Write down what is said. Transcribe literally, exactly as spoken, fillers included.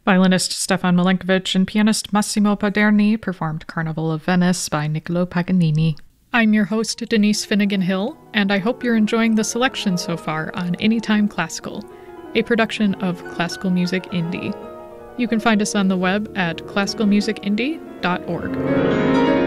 Violinist Stefan Milenkovic and pianist Massimo Paderni performed Carnival of Venice by Niccolo Paganini. I'm your host, Denise Finnegan Hill, and I hope you're enjoying the selection so far on Anytime Classical, a production of Classical Music Indie. You can find us on the web at classical music indie dot org.